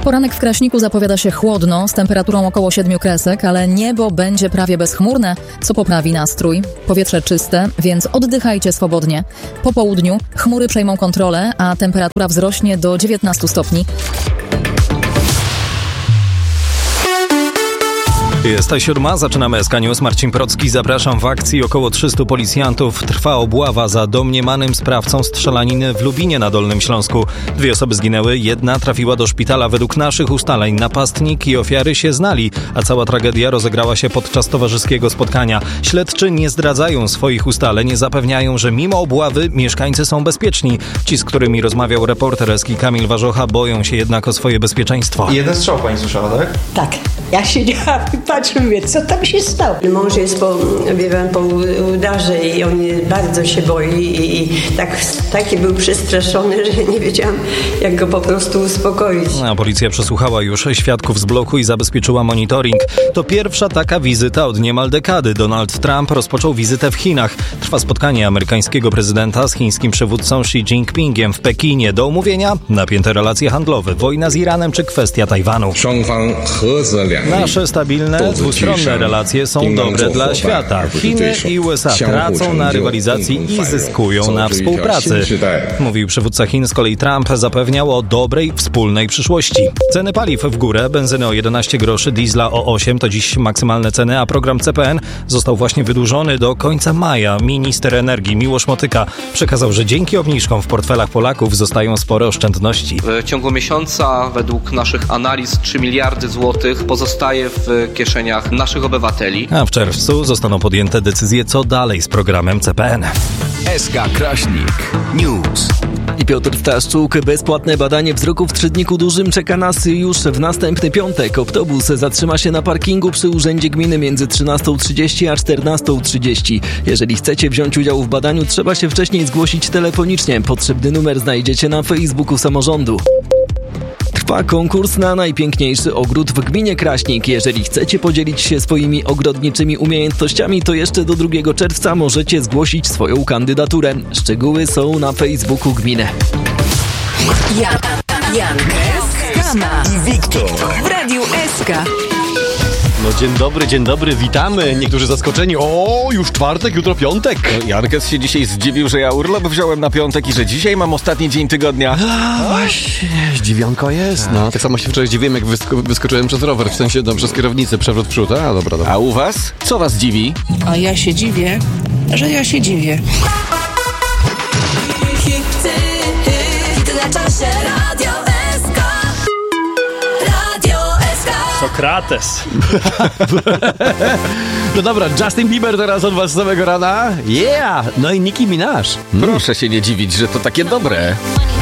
Poranek w Kraśniku zapowiada się chłodno, z temperaturą około 7 kresek, ale niebo będzie prawie bezchmurne, co poprawi nastrój. Powietrze czyste, więc oddychajcie swobodnie. Po południu chmury przejmą kontrolę, a temperatura wzrośnie do 19 stopni. Jest ta 7, zaczynamy SK News. Marcin Procki, zapraszam. W akcji około 300 policjantów trwa obława za domniemanym sprawcą strzelaniny w Lubinie na Dolnym Śląsku. 2 osoby zginęły, 1 trafiła do szpitala. Według naszych ustaleń napastnik i ofiary się znali, a cała tragedia rozegrała się podczas towarzyskiego spotkania. Śledczy nie zdradzają swoich ustaleń, zapewniają, że mimo obławy mieszkańcy są bezpieczni. Ci, z którymi rozmawiał reporter SK Kamil Warzocha, boją się jednak o swoje bezpieczeństwo. Jeden strzał pani słyszała, tak? Tak. Ja siedziałam i patrzę, mówię, co tam się stało? Mąż jest po udarze i on bardzo się boi i taki był przestraszony, że nie wiedziałam, jak go po prostu uspokoić. A policja przesłuchała już świadków z bloku i zabezpieczyła monitoring. To pierwsza taka wizyta od niemal dekady. Donald Trump rozpoczął wizytę w Chinach. Trwa spotkanie amerykańskiego prezydenta z chińskim przywódcą Xi Jinpingiem w Pekinie. Do omówienia napięte relacje handlowe, wojna z Iranem czy kwestia Tajwanu. Nasze stabilne, dwustronne relacje są dobre dla świata. Chiny i USA tracą na rywalizacji i zyskują na współpracy. Mówił przywódca Chin. Z kolei Trump zapewniał o dobrej wspólnej przyszłości. Ceny paliw w górę, benzyny o 11 groszy, diesla o 8 to dziś maksymalne ceny, a program CPN został właśnie wydłużony do końca maja. Minister energii Miłosz Motyka przekazał, że dzięki obniżkom w portfelach Polaków zostają spore oszczędności. W ciągu miesiąca według naszych analiz 3 miliardy złotych pozostaje w kieszeniach naszych obywateli. A w czerwcu zostaną podjęte decyzje, co dalej z programem CPN. SK Kraśnik News. I Piotr Staszczuk. Bezpłatne badanie wzroku w Trzydniku Dużym czeka nas już w następny piątek. Autobus zatrzyma się na parkingu przy Urzędzie Gminy między 13:30 a 14:30. Jeżeli chcecie wziąć udział w badaniu, trzeba się wcześniej zgłosić telefonicznie. Potrzebny numer znajdziecie na Facebooku samorządu. Trwa konkurs na najpiękniejszy ogród w gminie Kraśnik. Jeżeli chcecie podzielić się swoimi ogrodniczymi umiejętnościami, to jeszcze do 2 czerwca możecie zgłosić swoją kandydaturę. Szczegóły są na Facebooku gminy. Janek, Skama i Wiktor w Radiu SK. No dzień dobry, witamy. Niektórzy zaskoczeni. O, już czwartek, jutro piątek. No, Jankes się dzisiaj zdziwił, że ja urlop wziąłem na piątek i że dzisiaj mam ostatni dzień tygodnia. Właśnie, zdziwionko jest. No, tak samo się wczoraj zdziwiłem, jak wyskoczyłem przez rower, w sensie przez kierownicę, przewrót przód. A, dobra. A u was? Co was dziwi? A ja się dziwię, że ja się dziwię. Sokrates. No dobra, Justin Bieber teraz od was z samego rana. Yeah! No i Nicki Minaj. Proszę się nie dziwić, że to takie dobre.